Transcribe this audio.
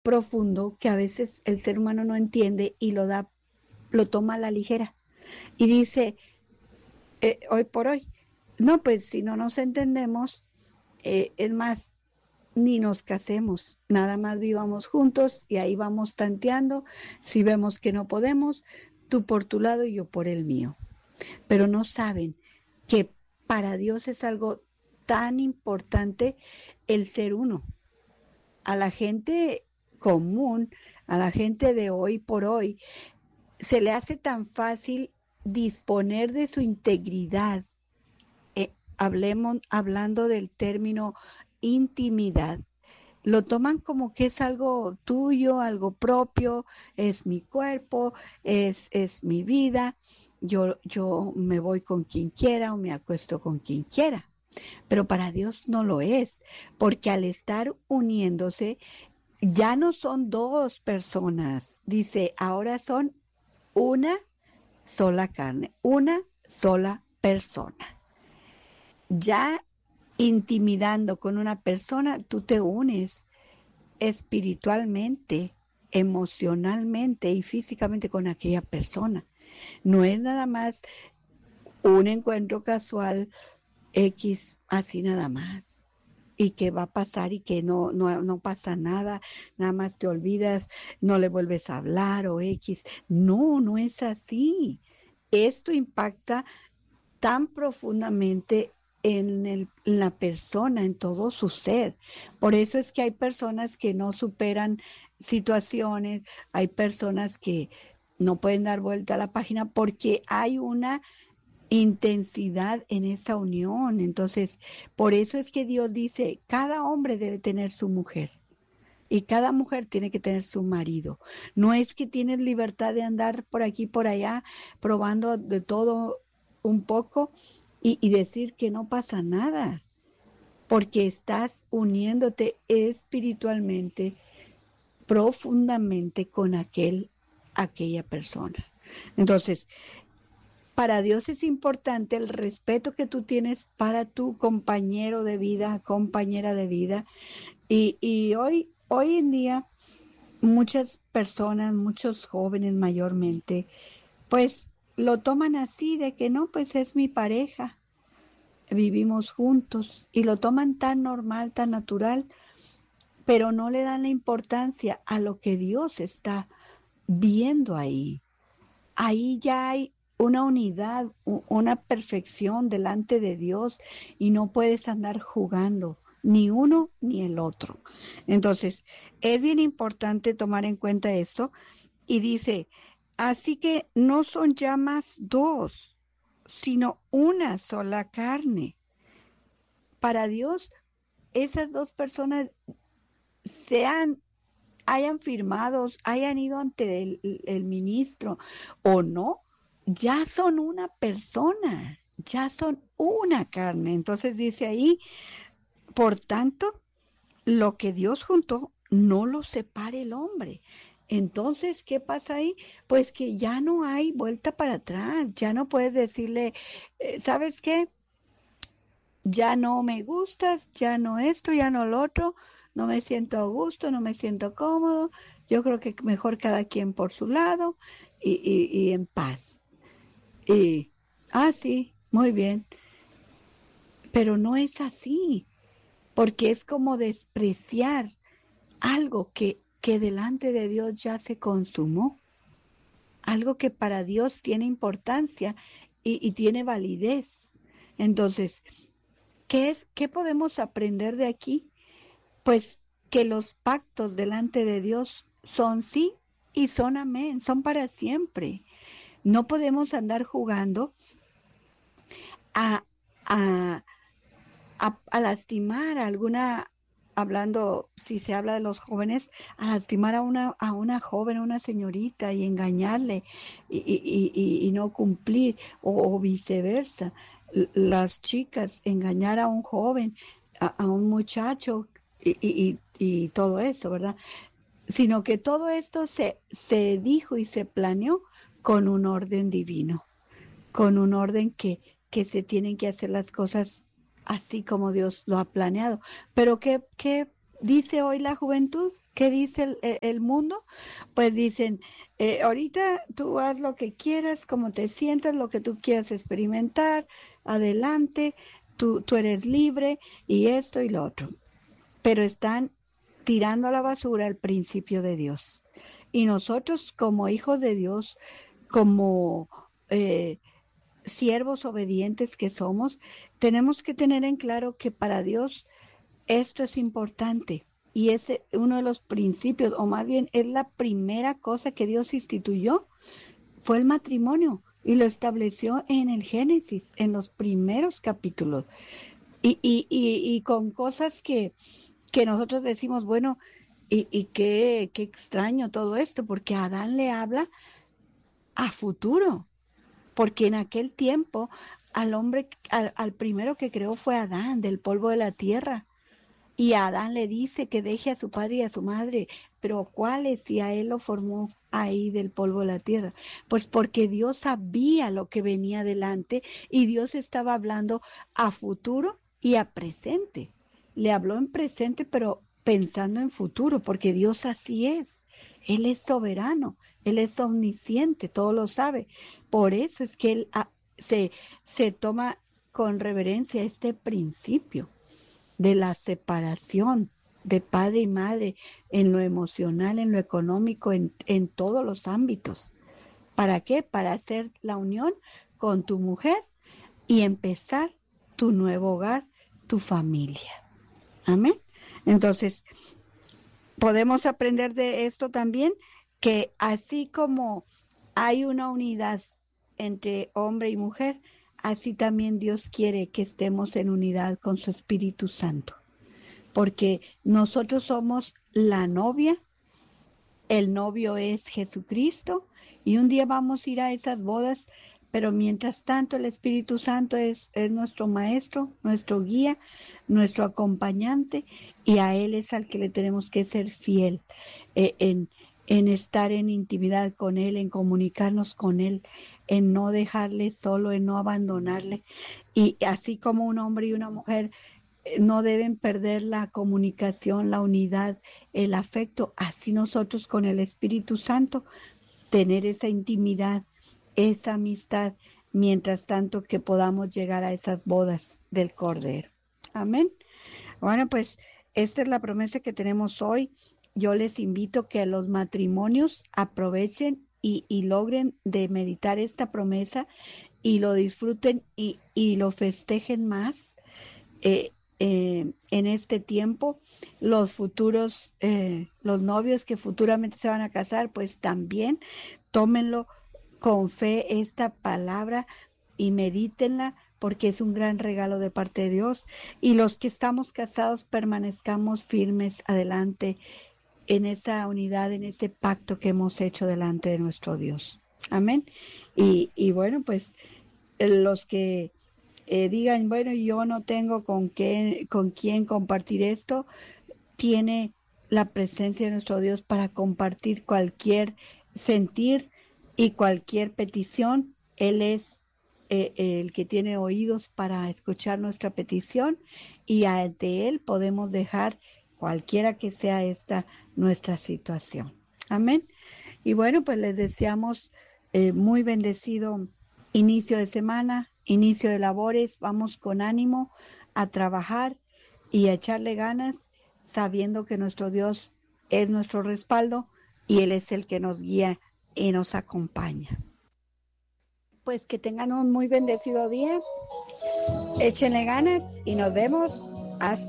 profundo que a veces el ser humano no entiende y lo toma a la ligera. Y dice, hoy por hoy, no, pues si no nos entendemos, es más, ni nos casemos, nada más vivamos juntos y ahí vamos tanteando. Si vemos que no podemos, tú por tu lado y yo por el mío. Pero no saben que para Dios es algo tan importante el ser uno. A la gente común, a la gente de hoy por hoy, se le hace tan fácil disponer de su integridad. Hablando del término intimidad. Lo toman como que es algo tuyo, algo propio, es mi cuerpo, es mi vida, yo me voy con quien quiera o me acuesto con quien quiera. Pero para Dios no lo es, porque al estar uniéndose, ya no son dos personas, dice, ahora son una sola carne, una sola persona. Ya intimidando con una persona, tú te unes espiritualmente, emocionalmente y físicamente con aquella persona. No es nada más un encuentro casual X, así nada más. Y que va a pasar y que no pasa nada, nada más te olvidas, no le vuelves a hablar o X. No es así. Esto impacta tan profundamente en la persona, en todo su ser. Por eso es que hay personas que no superan situaciones, hay personas que no pueden dar vuelta a la página porque hay una intensidad en esa unión. Entonces, por eso es que Dios dice, cada hombre debe tener su mujer. Y cada mujer tiene que tener su marido. No es que tienes libertad de andar por aquí, por allá, probando de todo un poco y decir que no pasa nada, porque estás uniéndote espiritualmente, profundamente con aquella persona. Entonces, para Dios es importante el respeto que tú tienes para tu compañero de vida, compañera de vida. Y hoy en día, muchas personas, muchos jóvenes mayormente, pues lo toman así de que no, pues es mi pareja, vivimos juntos y lo toman tan normal, tan natural, pero no le dan la importancia a lo que Dios está viendo ahí. Ahí ya hay una unidad, una perfección delante de Dios y no puedes andar jugando ni uno ni el otro. Entonces, es bien importante tomar en cuenta esto y dice, así que no son ya más dos, sino una sola carne. Para Dios, esas dos personas hayan firmado, hayan ido ante el ministro o no, ya son una persona, ya son una carne. Entonces dice ahí, por tanto, lo que Dios juntó, no lo separe el hombre. Entonces, ¿qué pasa ahí? Pues que ya no hay vuelta para atrás, ya no puedes decirle, ¿sabes qué? Ya no me gustas, ya no esto, ya no lo otro, no me siento a gusto, no me siento cómodo, yo creo que mejor cada quien por su lado y en paz. Y, sí, muy bien, pero no es así, porque es como despreciar algo que delante de Dios ya se consumó, algo que para Dios tiene importancia y tiene validez. Entonces, ¿qué podemos aprender de aquí? Pues que los pactos delante de Dios son sí y son amén, son para siempre. No podemos andar jugando a, a, a lastimar a alguna, hablando, si se habla de los jóvenes, a lastimar a una joven, a una señorita y engañarle y no cumplir, o viceversa. Las chicas, engañar a un joven, a un muchacho y todo eso, ¿verdad? Sino que todo esto se dijo y se planeó con un orden divino, con un orden que se tienen que hacer las cosas así como Dios lo ha planeado. Pero qué dice hoy la juventud? ¿Qué dice el mundo? Pues dicen, ahorita tú haz lo que quieras, como te sientas, lo que tú quieras experimentar, adelante, tú eres libre y esto y lo otro. Pero están tirando a la basura el principio de Dios. Y nosotros como hijos de Dios, como siervos obedientes que somos, tenemos que tener en claro que para Dios esto es importante y es uno de los principios, o más bien es la primera cosa que Dios instituyó, fue el matrimonio y lo estableció en el Génesis, en los primeros capítulos. Y con cosas que nosotros decimos, bueno, y qué extraño todo esto, porque Adán le habla a futuro, porque en aquel tiempo al hombre, al primero que creó fue Adán, del polvo de la tierra. Y a Adán le dice que deje a su padre y a su madre, pero ¿cuáles? Si a él lo formó ahí del polvo de la tierra. Pues porque Dios sabía lo que venía adelante y Dios estaba hablando a futuro y a presente. Le habló en presente, pero pensando en futuro, porque Dios así es. Él es soberano, Él es omnisciente, todo lo sabe. Por eso es que Él se toma con reverencia este principio de la separación de padre y madre en lo emocional, en lo económico, en todos los ámbitos. ¿Para qué? Para hacer la unión con tu mujer y empezar tu nuevo hogar, tu familia. Amén. Entonces, podemos aprender de esto también, que así como hay una unidad entre hombre y mujer, así también Dios quiere que estemos en unidad con su Espíritu Santo, porque nosotros somos la novia, el novio es Jesucristo, y un día vamos a ir a esas bodas, pero mientras tanto el Espíritu Santo es nuestro maestro, nuestro guía, nuestro acompañante, y a Él es al que le tenemos que ser fiel en estar en intimidad con Él, en comunicarnos con Él, en no dejarle solo, en no abandonarle. Y así como un hombre y una mujer no deben perder la comunicación, la unidad, el afecto, así nosotros con el Espíritu Santo, tener esa intimidad, esa amistad, mientras tanto que podamos llegar a esas bodas del Cordero. Amén. Bueno, pues esta es la promesa que tenemos hoy. Yo les invito que los matrimonios aprovechen y logren de meditar esta promesa y lo disfruten y lo festejen más en este tiempo. Los futuros, los novios que futuramente se van a casar, pues también tómenlo con fe esta palabra y medítenla, porque es un gran regalo de parte de Dios. Y los que estamos casados, permanezcamos firmes adelante en esa unidad, en ese pacto que hemos hecho delante de nuestro Dios. Amén. Y bueno, pues los que digan, bueno, yo no tengo con quién compartir esto, tiene la presencia de nuestro Dios para compartir cualquier sentir y cualquier petición. Él es el que tiene oídos para escuchar nuestra petición, y ante Él podemos dejar cualquiera que sea esta nuestra situación. Amén. Y bueno, pues les deseamos muy bendecido inicio de semana, inicio de labores. Vamos con ánimo a trabajar y a echarle ganas, sabiendo que nuestro Dios es nuestro respaldo y Él es el que nos guía y nos acompaña. Pues que tengan un muy bendecido día, échenle ganas y nos vemos hasta